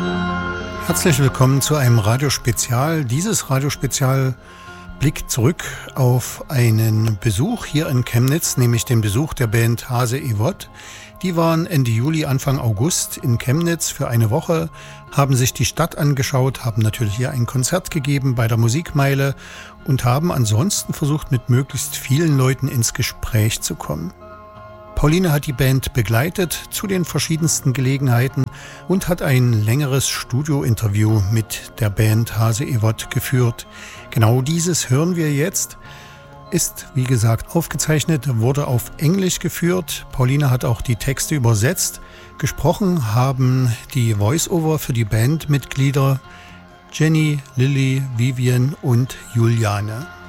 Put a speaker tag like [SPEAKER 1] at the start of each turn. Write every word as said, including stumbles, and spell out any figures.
[SPEAKER 1] Herzlich willkommen zu einem Radiospezial. Dieses Radiospezial blickt zurück auf einen Besuch hier in Chemnitz, nämlich den Besuch der Band Hase Ewodd. Die waren Ende Juli, Anfang August in Chemnitz für eine Woche, haben sich die Stadt angeschaut, haben natürlich hier ein Konzert gegeben bei der Musikmeile und haben ansonsten versucht, mit möglichst vielen Leuten ins Gespräch zu kommen. Pauline hat die Band begleitet zu den verschiedensten Gelegenheiten und hat ein längeres Studiointerview mit der Band Hase Ewodd geführt. Genau dieses hören wir jetzt. Ist, wie gesagt, aufgezeichnet, wurde auf Englisch geführt. Pauline hat auch die Texte übersetzt. Gesprochen haben die Voice-Over für die Bandmitglieder Jenny, Lilly, Vivian und Juliane.